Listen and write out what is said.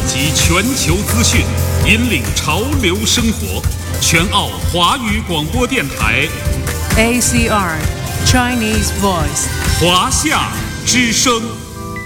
集全球资讯，引领潮流生活。全澳华语广播电台 ACR Chinese Voice 华夏之声。